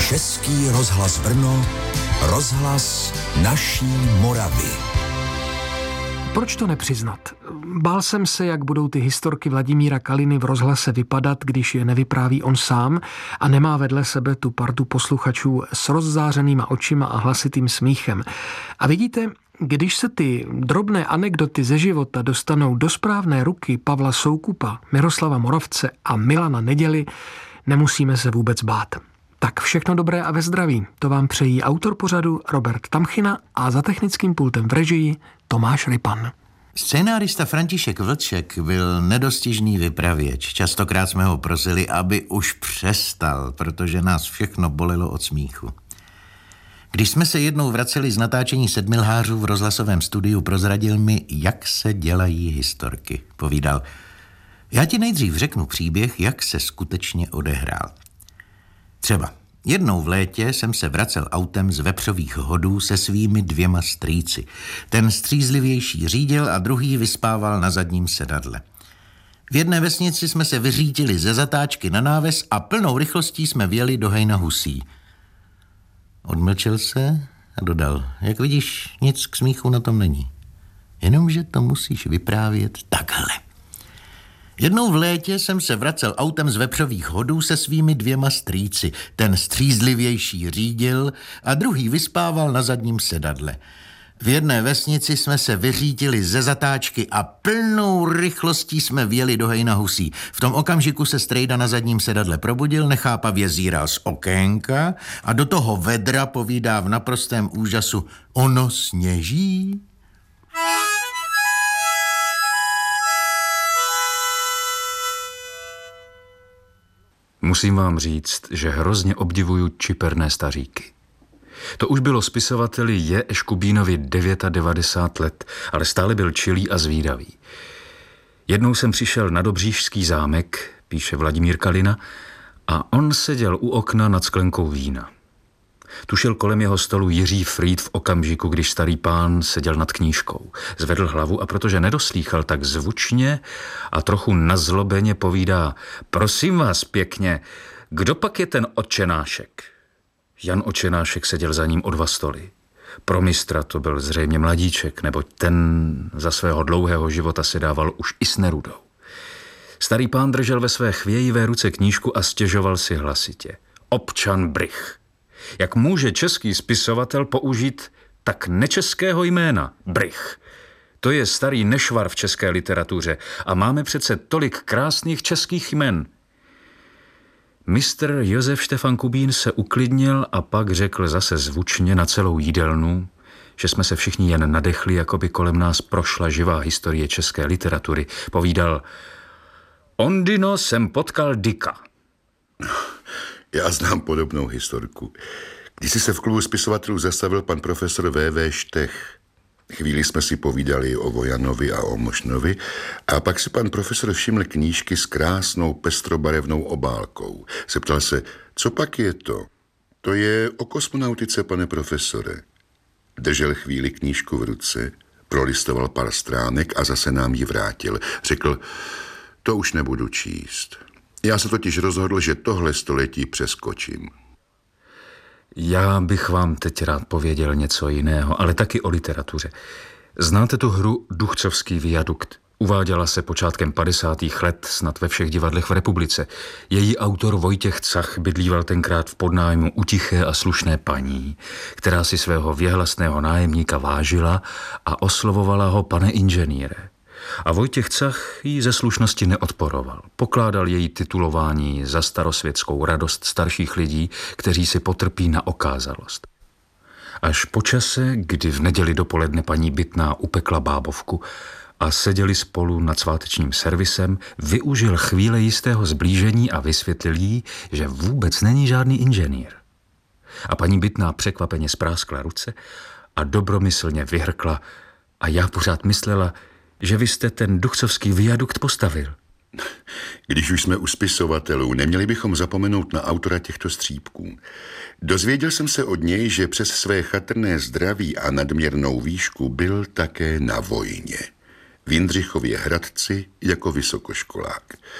Český rozhlas Brno, rozhlas naší Moravy. Proč to nepřiznat? Bál jsem se, jak budou ty historky Vladimíra Kaliny v rozhlase vypadat, když je nevypráví on sám a nemá vedle sebe tu partu posluchačů s rozzářenýma očima a hlasitým smíchem. A vidíte, když se ty drobné anekdoty ze života dostanou do správné ruky Pavla Soukupa, Miroslava Moravce a Milana Neděly, nemusíme se vůbec bát. Tak všechno dobré a ve zdraví. To vám přejí autor pořadu Robert Tamchina a za technickým pultem v režii Tomáš Rypan. Scénárista František Vlček byl nedostižný vypravěč. Častokrát jsme ho prosili, aby už přestal, protože nás všechno bolelo od smíchu. Když jsme se jednou vraceli z natáčení Sedmilhářů v rozhlasovém studiu, prozradil mi, jak se dělají historky. Povídal, já ti nejdřív řeknu příběh, jak se skutečně odehrál. Třeba jednou v létě jsem se vracel autem z Vepřových hodů se svými 2 strýci. Ten střízlivější řídil a druhý vyspával na zadním sedadle. V jedné vesnici jsme se vyřítili ze zatáčky na náves a plnou rychlostí jsme vjeli do hejna husí. Odmlčel se a dodal, jak vidíš, nic k smíchu na tom není. Jenomže to musíš vyprávět takhle. Jednou v létě jsem se vracel autem z Vepřových hodů se svými 2 strýci. Ten střízlivější řídil a druhý vyspával na zadním sedadle. V jedné vesnici jsme se vyřítili ze zatáčky a plnou rychlostí jsme vjeli do hejna husí. V tom okamžiku se strejda na zadním sedadle probudil, nechápavě zíral z okénka a do toho vedra povídá v naprostém úžasu, ono sněží? Musím vám říct, že hrozně obdivuju čiperné staříky. To už bylo spisovateli J. Eškubínovi 99 let, ale stále byl čilý a zvídavý. Jednou jsem přišel na Dobříšský zámek, píše Vladimír Kalina, a on seděl u okna nad sklenkou vína. Tušil kolem jeho stolu Jiří Frýd v okamžiku, když starý pán seděl nad knížkou. Zvedl hlavu a protože nedoslýchal, tak zvučně a trochu nazlobeně povídá, prosím vás pěkně, kdo pak je ten Otčenášek? Jan Otčenášek seděl za ním o 2 stoly. Pro mistra to byl zřejmě mladíček, neboť ten za svého dlouhého života se dával už i s Nerudou. Starý pán držel ve své chvějivé ruce knížku a stěžoval si hlasitě. Občan Brych. Jak může český spisovatel použít tak nečeského jména? Brych. To je starý nešvar v české literatuře a máme přece tolik krásných českých jmen. Mistr Josef Štefan Kubín se uklidnil a pak řekl zase zvučně na celou jídelnu, že jsme se všichni jen nadechli, jako by kolem nás prošla živá historie české literatury. Povídal, Ondino jsem potkal Dicka. Já znám podobnou historku. Když se v klubu spisovatelů zastavil pan profesor V.V. Štech. Chvíli jsme si povídali o Vojanovi a o Mošnovi a pak si pan profesor všiml knížky s krásnou pestrobarevnou obálkou. Zeptal se, co pak je to? To je o kosmonautice, pane profesore. Držel chvíli knížku v ruce, prolistoval pár stránek a zase nám ji vrátil. Řekl, to už nebudu číst. Já se totiž rozhodl, že tohle století přeskočím. Já bych vám teď rád pověděl něco jiného, ale taky o literatuře. Znáte tu hru Duchcovský viadukt? Uváděla se počátkem 50. let snad ve všech divadlech v republice. Její autor Vojtěch Cach bydlíval tenkrát v podnájmu u tiché a slušné paní, která si svého věhlasného nájemníka vážila a oslovovala ho pane inženýre. A Vojtěch Cach jí ze slušnosti neodporoval. Pokládal její titulování za starosvětskou radost starších lidí, kteří si potrpí na okázalost. Až po čase, kdy v neděli dopoledne paní Bytná upekla bábovku a seděli spolu nad svátečním servisem, využil chvíle jistého zblížení a vysvětlil jí, že vůbec není žádný inženýr. A paní Bytná překvapeně spráskla ruce a dobromyslně vyhrkla a já pořád myslela, že vy jste ten Duchcovský viadukt postavil. Když už jsme u spisovatelů, neměli bychom zapomenout na autora těchto střípků. Dozvěděl jsem se od něj, že přes své chatrné zdraví a nadměrnou výšku byl také na vojně. V Jindřichově Hradci jako vysokoškolák.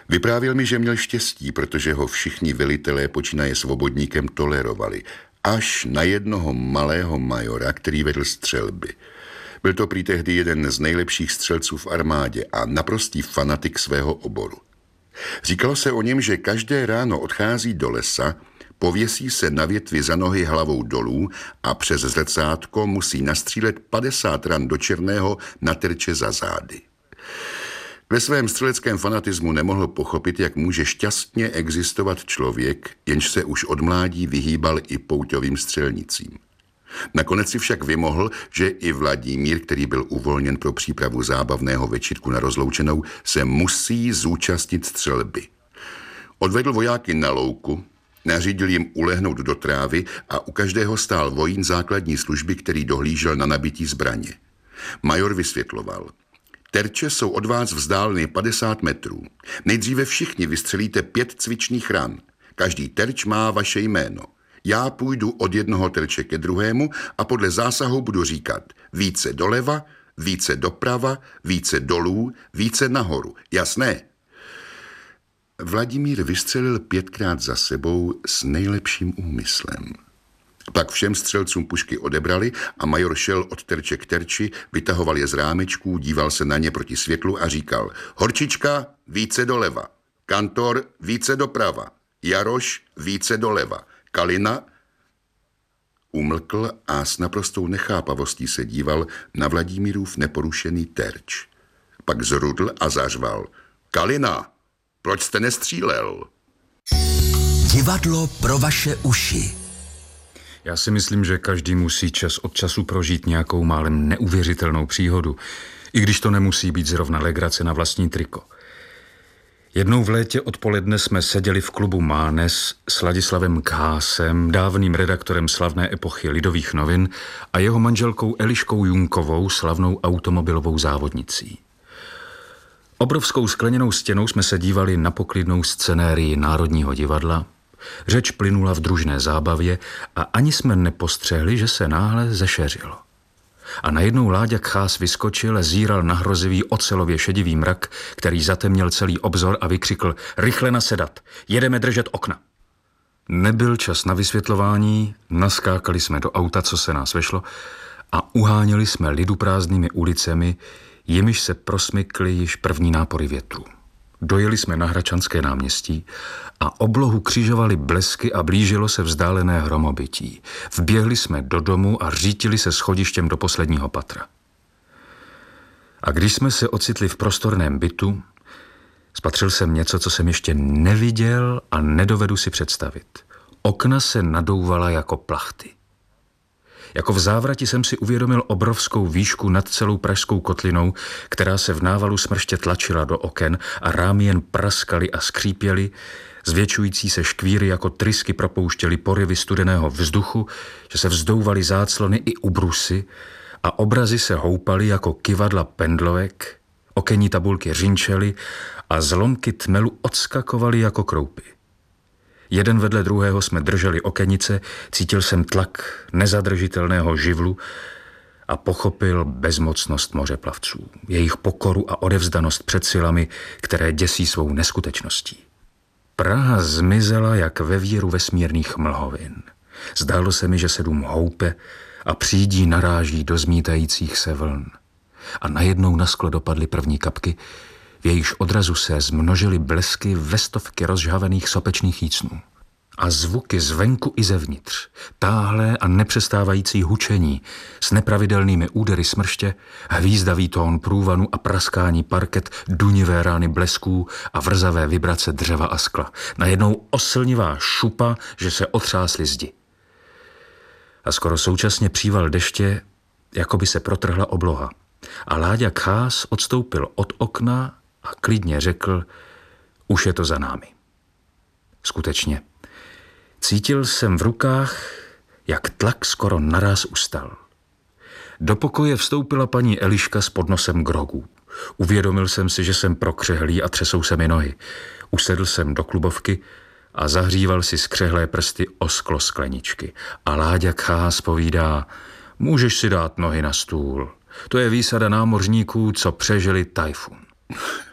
Vyprávěl mi, že měl štěstí, protože ho všichni velitelé počínaje Svobodníkem tolerovali, až na jednoho malého majora, který vedl střelby. Byl to prý tehdy jeden z nejlepších střelců v armádě a naprostý fanatik svého oboru. Říkalo se o něm, že každé ráno odchází do lesa, pověsí se na větvi za nohy hlavou dolů a přes zrcátko musí nastřílet 50 ran do černého na terče za zády. Ve svém střeleckém fanatismu nemohl pochopit, jak může šťastně existovat člověk, jenž se už od mládí vyhýbal i pouťovým střelnicím. Nakonec si však vymohl, že i Vladimír, který byl uvolněn pro přípravu zábavného večírku na rozloučenou, se musí zúčastnit střelby. Odvedl vojáky na louku, nařídil jim ulehnout do trávy a u každého stál vojín základní služby, který dohlížel na nabití zbraně. Major vysvětloval: terče jsou od vás vzdáleny 50 metrů. Nejdříve všichni vystřelíte 5 cvičných ran. Každý terč má vaše jméno. Já půjdu od jednoho terče ke druhému a podle zásahu budu říkat více doleva, více doprava, více dolů, více nahoru. Jasné? Vladimír vystřelil 5krát za sebou s nejlepším úmyslem. Pak všem střelcům pušky odebrali a major šel od terče k terči, vytahoval je z rámečků, díval se na ně proti světlu a říkal: Horčička, více doleva. Kantor, více doprava. Jaroš, více doleva. Kalina. Umlkl a s naprostou nechápavostí se díval na Vladimírův neporušený terč. Pak zrudl a zařval: Kalina, proč jste nestřílel? Divadlo pro vaše uši. Já si myslím, že každý musí čas od času prožít nějakou málem neuvěřitelnou příhodu, i když to nemusí být zrovna legrace na vlastní triko. Jednou v létě odpoledne jsme seděli v klubu Mánes s Ladislavem Khásem, dávným redaktorem slavné epochy Lidových novin, a jeho manželkou Eliškou Junkovou, slavnou automobilovou závodnicí. Obrovskou skleněnou stěnou jsme se dívali na poklidnou scenérii Národního divadla. Řeč plynula v družné zábavě a ani jsme nepostřehli, že se náhle zešeřilo. A najednou Láďa Khás vyskočil a zíral na hrozivý ocelově šedivý mrak, který zatemnil celý obzor, a vykřikl: Rychle nasedat, jedeme držet okna. Nebyl čas na vysvětlování, naskákali jsme do auta, co se nás vešlo, a uháněli jsme lidu prázdnými ulicemi, jimiž se prosmykly již první nápory větru. Dojeli jsme na Hračanské náměstí a oblohu křižovali blesky a blížilo se vzdálené hromobytí. Vběhli jsme do domu a řítili se schodištěm do posledního patra. A když jsme se ocitli v prostorném bytu, spatřil jsem něco, co jsem ještě neviděl a nedovedu si představit. Okna se nadouvala jako plachty. Jako v závrati jsem si uvědomil obrovskou výšku nad celou pražskou kotlinou, která se v návalu smrště tlačila do oken a rámy jen praskaly a skřípěly, zvětšující se škvíry jako trysky propouštěly poryvy studeného vzduchu, že se vzdouvaly záclony i ubrusy a obrazy se houpaly jako kyvadla pendlovek, okenní tabulky řinčely a zlomky tmelu odskakovaly jako kroupy. Jeden vedle druhého jsme drželi okenice, cítil jsem tlak nezadržitelného živlu a pochopil bezmocnost mořeplavců, jejich pokoru a odevzdanost před silami, které děsí svou neskutečností. Praha zmizela jak ve víru vesmírných mlhovin. Zdálo se mi, že se dům houpe a přídí naráží do zmítajících se vln. A najednou na sklo dopadly první kapky, v jejíž odrazu se zmnožily blesky ve stovky rozžhavených sopečných jícnů. A zvuky zvenku i zevnitř, táhlé a nepřestávající hučení s nepravidelnými údery smrště, hvízdavý tón průvanu a praskání parket, dunivé rány blesků a vrzavé vibrace dřeva a skla. Najednou oslnivá šupa, že se otřásly zdi. A skoro současně příval deště, jako by se protrhla obloha. A Láďa Khás odstoupil od okna a klidně řekl: Už je to za námi. Skutečně. Cítil jsem v rukách, jak tlak skoro naráz ustal. Do pokoje vstoupila paní Eliška s podnosem grogů. Uvědomil jsem si, že jsem prokřehlý a třesou se mi nohy. Usedl jsem do klubovky a zahříval si skřehlé prsty o sklo skleničky. A Láďa Khás povídá: Můžeš si dát nohy na stůl. To je výsada námořníků, co přežili tajfun.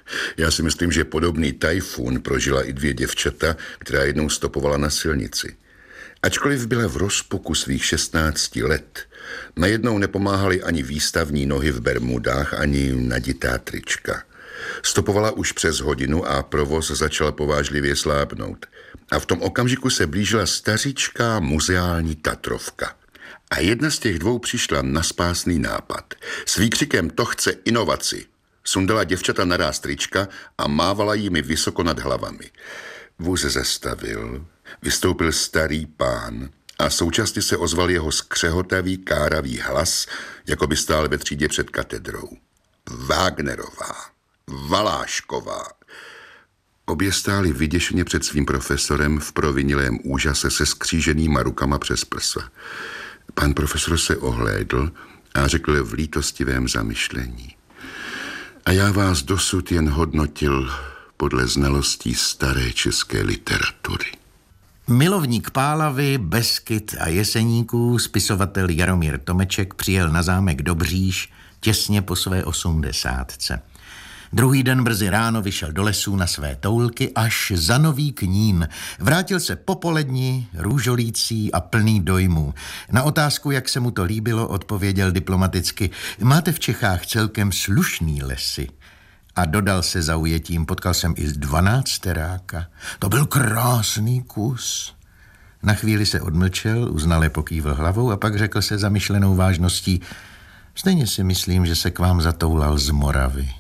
Já si myslím, že podobný tajfun prožila i 2 děvčata, která jednou stopovala na silnici. Ačkoliv byla v rozpuku svých 16 let, najednou nepomáhaly ani výstavní nohy v bermudách, ani naditá trička. Stopovala už přes hodinu a provoz začal povážlivě slábnout. A v tom okamžiku se blížila stařičká muzeální Tatrovka. A jedna z těch 2 přišla na spásný nápad. S výkřikem "To chce inovaci" sundala děvčata naráz trička a mávala jimi vysoko nad hlavami. Vůz zastavil, vystoupil starý pán a současně se ozval jeho skřehotavý, káravý hlas, jako by stál ve třídě před katedrou. Wagnerová, Valášková. Obě stály vyděšeně před svým profesorem v provinilém úžase se skříženýma rukama přes prsa. Pan profesor se ohlédl a řekl v lítostivém zamyšlení: a já vás dosud jen hodnotil podle znalostí staré české literatury. Milovník Pálavy, Beskyd a Jeseníků, spisovatel Jaromír Tomeček přijel na zámek Dobříš těsně po své 80. Druhý den brzy ráno vyšel do lesů na své toulky až za Nový Knín. Vrátil se popoledni, růžolící a plný dojmů. Na otázku, jak se mu to líbilo, odpověděl diplomaticky: máte v Čechách celkem slušný lesy. A dodal se zaujetím: potkal jsem i 12teráka. To byl krásný kus. Na chvíli se odmlčel, uznale pokývl hlavou a pak řekl se zamyšlenou vážností: stejně si myslím, že se k vám zatoulal z Moravy.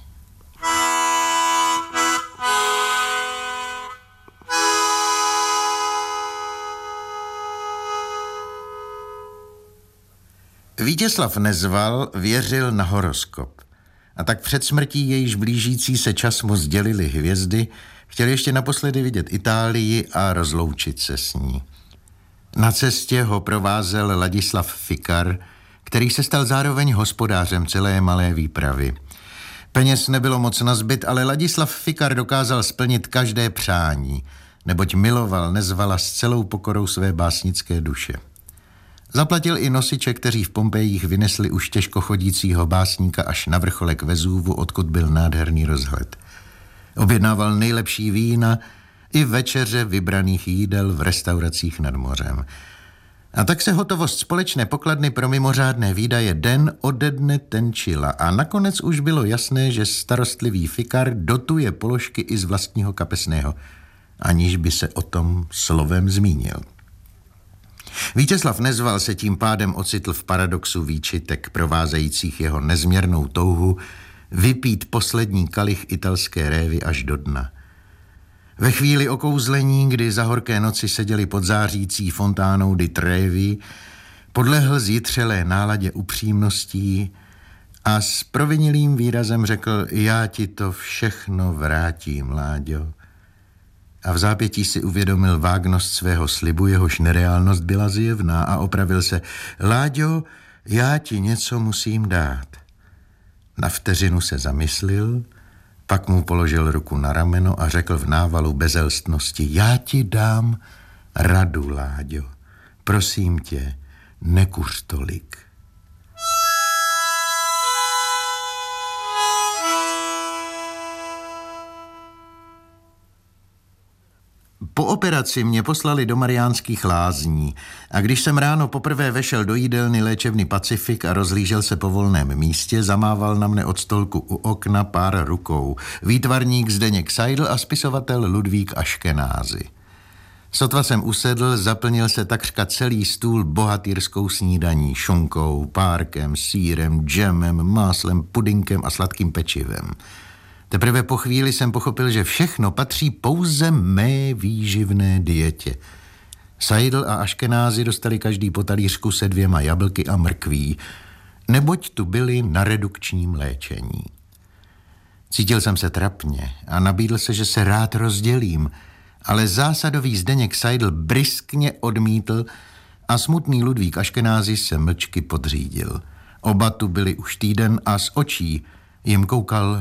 Vítězslav Nezval věřil na horoskop. A tak před smrtí, jejíž blížící se čas mu sdělily hvězdy, chtěl ještě naposledy vidět Itálii a rozloučit se s ní. Na cestě ho provázel Ladislav Fikar, který se stal zároveň hospodářem celé malé výpravy. Peněz nebylo moc nazbyt, ale Ladislav Fikar dokázal splnit každé přání, neboť miloval Nezvala s celou pokorou své básnické duše. Zaplatil i nosiče, kteří v Pompejích vynesli už těžko chodícího básníka až na vrcholek Vezúvu, odkud byl nádherný rozhled. Objednával nejlepší vína i večeře vybraných jídel v restauracích nad mořem. A tak se hotovost společné pokladny pro mimořádné výdaje den ode dne tenčila a nakonec už bylo jasné, že starostlivý Fikar dotuje položky i z vlastního kapesného, aniž by se o tom slovem zmínil. Vítězslav Nezval se tím pádem ocitl v paradoxu výčitek provázejících jeho nezměrnou touhu vypít poslední kalich italské révy až do dna. Ve chvíli okouzlení, kdy za horké noci seděli pod zářící fontánou di Trevi, podlehl zjitřelé náladě upřímností a s provinilým výrazem řekl: já ti to všechno vrátím, Láďo. A v zápětí si uvědomil vágnost svého slibu, jehož nereálnost byla zjevná, a opravil se: Láďo, já ti něco musím dát. Na vteřinu se zamyslil, pak mu položil ruku na rameno a řekl v návalu bezelstnosti: já ti dám radu, Láďo. Prosím tě, nekuř tolik. Po operaci mě poslali do Mariánských Lázní a když jsem ráno poprvé vešel do jídelny léčebny Pacifik a rozhlížel se po volném místě, zamával na mne od stolku u okna pár rukou: výtvarník Zdeněk Seidl a spisovatel Ludvík Aškenázy. Sotva jsem usedl, zaplnil se takřka celý stůl bohatýrskou snídaní, šunkou, párkem, sýrem, džemem, máslem, pudinkem a sladkým pečivem. Teprve po chvíli jsem pochopil, že všechno patří pouze mé výživné dietě. Seidl a Aškenázy dostali každý po talířku se 2 jablky a mrkví, neboť tu byli na redukčním léčení. Cítil jsem se trapně a nabídl se, že se rád rozdělím, ale zásadový Zdeněk Seidl bryskně odmítl a smutný Ludvík Aškenázy se mlčky podřídil. Oba tu byli už týden a z očí jim koukal